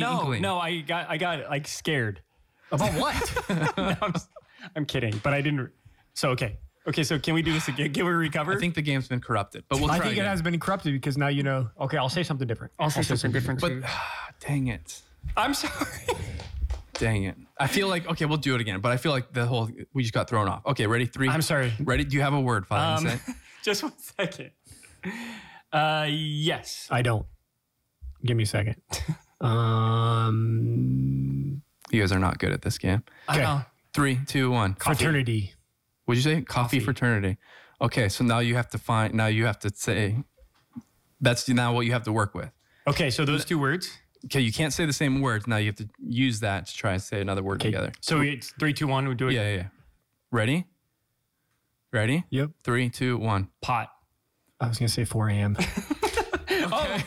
inkling? No, I got like scared. About what? No, I'm kidding, but I didn't. So, okay. So can we do this again? Can we recover? I think the game's been corrupted, but we'll try I think again. it has been corrupted because now you know. Okay, I'll say something different. I'll say something different But too. dang it. I'm sorry. Dang it. I feel like, okay, we'll do it again, but I feel like we just got thrown off. Okay, ready? 3. I'm sorry. Ready? Do you have a word, Father? Just 1 second. Yes. I don't. Give me a second. You guys are not good at this game. Okay. 3, 2, 1. Fraternity. What'd you say? Coffee fraternity. Okay, so now you have to say, that's now what you have to work with. Okay, so those 2 words. Okay, you can't say the same words. Now you have to use that to try and say another word together. So it's 3, 2, 1. We do it. Yeah. Ready? Ready? Yep. 3, 2, 1. Pot. I was going to say 4 a.m. Oh,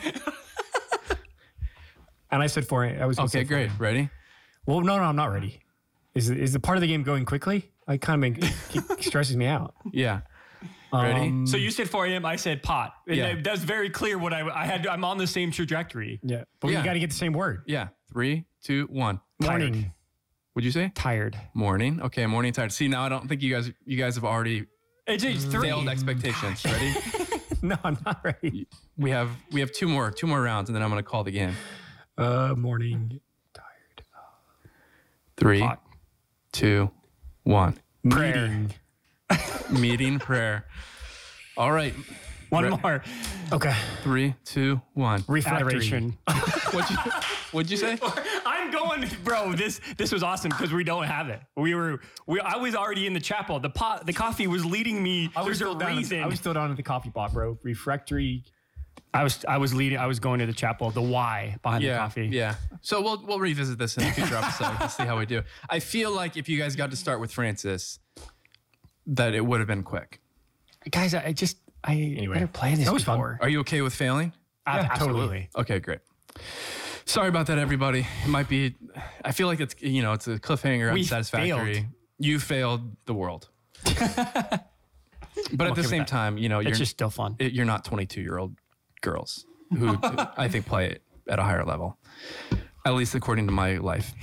And I said 4 a.m. I was gonna Okay, say 4 great. a.m. Ready? Well, no, I'm not ready. Is the part of the game going quickly? I kind of it stresses me out. Yeah. Ready? so you said 4 a.m. I said pot. And Yeah. that's very clear what I had. I'm on the same trajectory. Yeah. But Yeah. you got to get the same word. Yeah. 3, 2, 1. Morning. What'd you say? Tired. Morning. Okay, morning tired. See, now I don't think you guys have already It's 3. failed expectations. Ready? No, I'm not ready. We have 2 more rounds, and then I'm gonna call the game. Morning. Tired. 3, Pot. 2, 1. Prayer. Meeting prayer. All right. One Re- more. Okay. 3, 2, 1. Refractory. Adoration. What'd you say? I'm going, bro. This was awesome because we don't have it. I was already in the chapel. The coffee was leading me. There's a reason. I was still down at the coffee pot, bro. Refractory. I was leading. I was going to the chapel. The why behind the coffee. Yeah. So we'll revisit this in a future episode to see how we do. I feel like if you guys got to start with Francis, that it would have been quick. Guys, I better play this. That was fun. before. Are you okay with failing? Absolutely. Okay, great. Sorry about that, everybody. It might be. I feel like it's a cliffhanger, We unsatisfactory. failed. You failed the world. But at the okay with same that. time, you're It's just still fun. you're not 22-year-old girls who I think play it at a higher level, at least according to my life.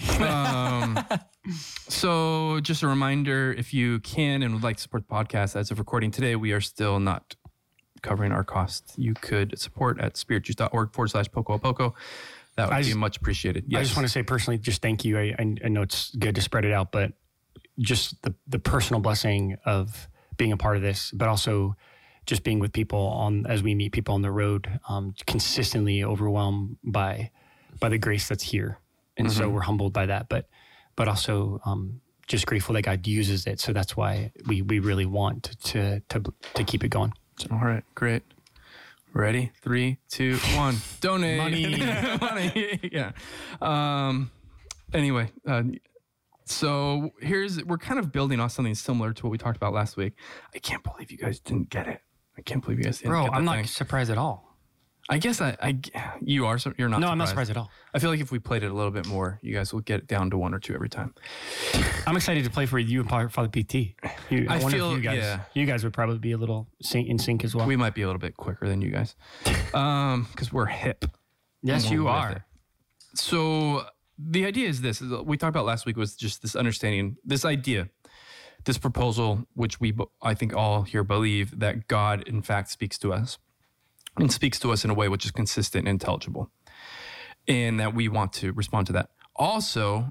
So just a reminder, if you can and would like to support the podcast, as of recording today, we are still not covering our costs. You could support at spiritjuice.org/poco. That would be much appreciated. Yes. I just want to say personally, just thank you. I know it's good to spread it out, but just the personal blessing of being a part of this, but also just being with people as we meet people on the road, consistently overwhelmed by the grace that's here. And so we're humbled by that, but also just grateful that God uses it. So that's why we really want to keep it going. So. All right, great. Ready? 3, 2, 1. Donate. Money. Money. Yeah. Anyway, so we're kind of building off something similar to what we talked about last week. I can't believe you guys didn't get it. I can't believe you guys didn't get I'm the not thing. surprised at all. I guess you are. So you're not. No, I'm not surprised at all. I feel like if we played it a little bit more, you guys will get it down to 1 or 2 every time. I'm excited to play for you and Father PT. I wonder feel- if you guys would probably be a little in sync as well. We might be a little bit quicker than you guys, because we're hip. Yes, Along you with are. it. So the idea is this: we talked about last week was just this understanding, this idea, this proposal, which I think all here believe that God in fact speaks to us, and speaks to us in a way which is consistent and intelligible, and that we want to respond to that. Also,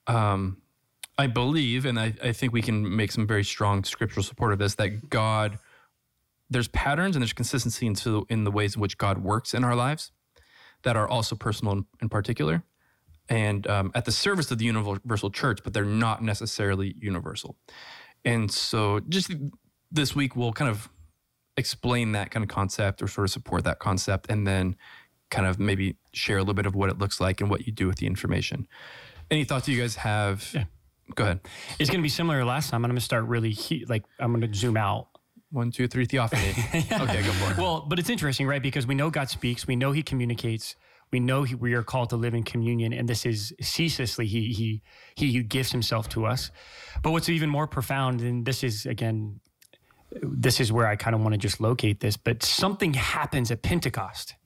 I believe, and I think we can make some very strong scriptural support of this, that God, there's patterns and there's consistency in the ways in which God works in our lives that are also personal in particular, and at the service of the universal church, but they're not necessarily universal. And so just this week, we'll kind of explain that kind of concept or sort of support that concept, and then kind of maybe share a little bit of what it looks like and what you do with the information. Any thoughts you guys have? Yeah. Go ahead. It's going to be similar to last time. I'm going to start really, I'm going to zoom out. 1, 2, 3, theophany. Okay, go for it. Well, but it's interesting, right? Because we know God speaks. We know he communicates. We know we are called to live in communion. And this is ceaselessly, he gives himself to us. But what's even more profound, and this is where I kind of want to just locate this, but something happens at Pentecost,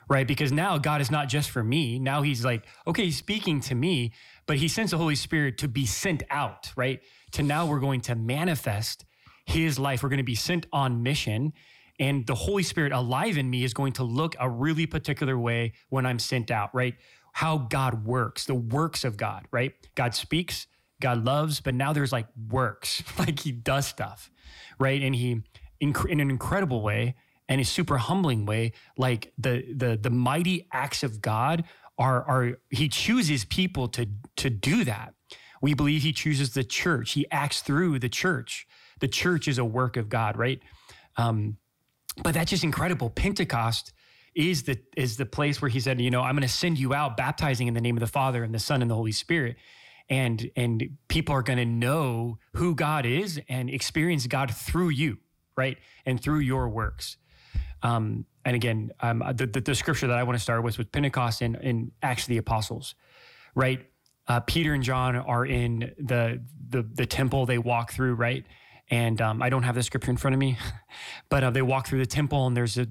right? Because now God is not just for me. Now he's like, okay, he's speaking to me, but he sends the Holy Spirit to be sent out, right? To now we're going to manifest his life. We're going to be sent on mission. And the Holy Spirit alive in me is going to look a really particular way when I'm sent out, right? How God works, the works of God, right? God speaks, God loves, but now there's like works, like he does stuff, right? And he, in an incredible way, and a super humbling way, like the mighty acts of God are he chooses people to do that. We believe he chooses the church. He acts through the church. The church is a work of God, right? But that's just incredible. Pentecost is the place where he said, I'm going to send you out baptizing in the name of the Father and the Son and the Holy Spirit. And people are going to know who God is and experience God through you, right? And through your works. And again, the scripture that I want to start with Pentecost in Acts of the Apostles, right? Peter and John are in the temple they walk through, right? And I don't have the scripture in front of me, but they walk through the temple, and there's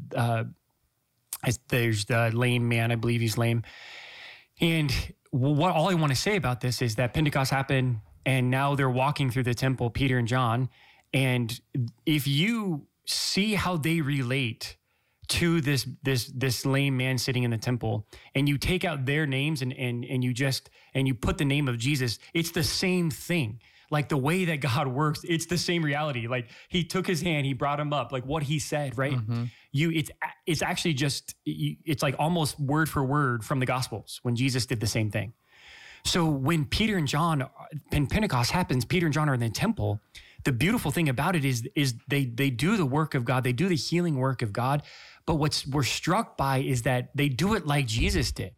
the lame man. I believe he's lame. And all I want to say about this is that Pentecost happened, and now they're walking through the temple, Peter and John. And if you see how they relate to this lame man sitting in the temple, and you take out their names and you put the name of Jesus, it's the same thing. Like the way that God works, it's the same reality. Like he took his hand, he brought him up, like what he said, right? Mm-hmm. It's actually just, it's like almost word for word from the Gospels when Jesus did the same thing. So when Peter and John, when Pentecost happens, Peter and John are in the temple. The beautiful thing about it is they do the work of God. They do the healing work of God. But what we're struck by is that they do it like Jesus did.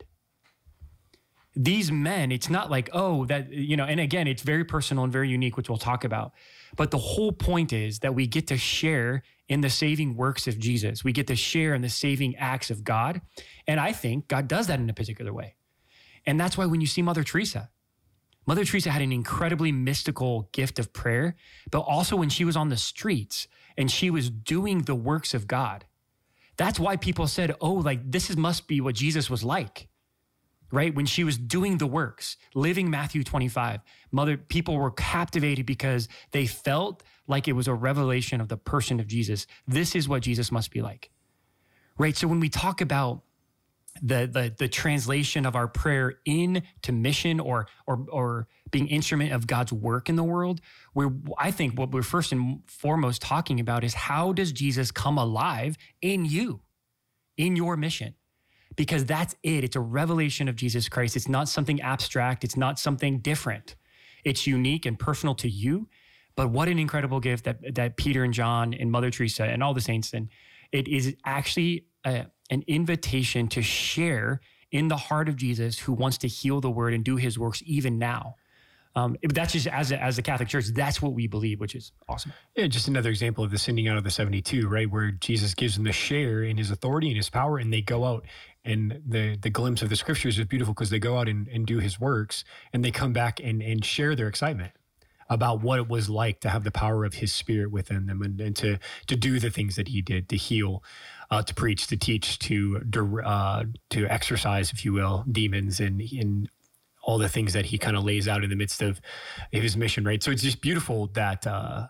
These men, it's not like, and again, it's very personal and very unique, which we'll talk about. But the whole point is that we get to share in the saving works of Jesus. We get to share in the saving acts of God. And I think God does that in a particular way. And that's why when you see Mother Teresa had an incredibly mystical gift of prayer, but also when she was on the streets and she was doing the works of God. That's why people said, this must be what Jesus was like, right? When she was doing the works, living Matthew 25, people were captivated because they felt like it was a revelation of the person of Jesus. This is what Jesus must be like, right? So when we talk about the translation of our prayer into mission or being instrument of God's work in the world, I think what we're first and foremost talking about is how does Jesus come alive in you, in your mission? Because that's it. It's a revelation of Jesus Christ. It's not something abstract. It's not something different. It's unique and personal to you. But what an incredible gift that Peter and John and Mother Teresa and all the saints, and it is actually an invitation to share in the heart of Jesus who wants to heal the word and do his works even now. That's just as a Catholic Church, that's what we believe, which is awesome. Yeah, just another example of the sending out of the 72, right? Where Jesus gives them the share in his authority and his power, and they go out. And the glimpse of the scriptures is beautiful because they go out and do his works, and they come back and share their excitement about what it was like to have the power of his spirit within them and to do the things that he did, to heal, to preach, to teach, to exorcise, if you will, demons and all the things that he kind of lays out in the midst of his mission, right? So it's just beautiful that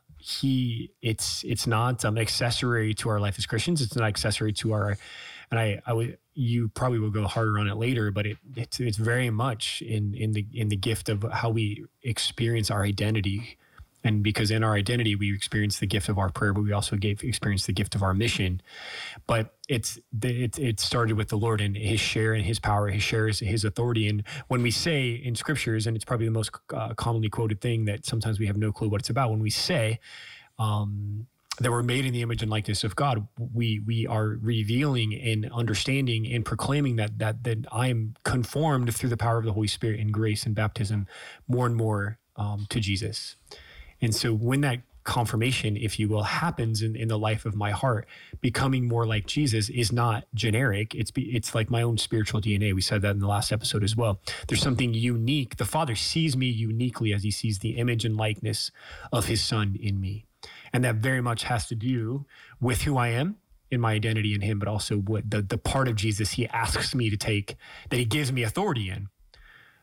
it's not accessory to our life as Christians. It's not accessory to our, and you probably will go harder on it later, but it's very much in the gift of how we experience our identity. And because in our identity, we experience the gift of our prayer, but we also experience the gift of our mission. But it started with the Lord and his share and his power, his share, his authority. And when we say in scriptures, and it's probably the most commonly quoted thing that sometimes we have no clue what it's about. When we say that we're made in the image and likeness of God, we are revealing and understanding and proclaiming that I am conformed through the power of the Holy Spirit in grace and baptism more and more to Jesus. And so when that confirmation, if you will, happens in the life of my heart, becoming more like Jesus is not generic. It's like my own spiritual DNA. We said that in the last episode as well. There's something unique. The Father sees me uniquely as he sees the image and likeness of his Son in me. And that very much has to do with who I am in my identity in him, but also what the part of Jesus he asks me to take, that he gives me authority in.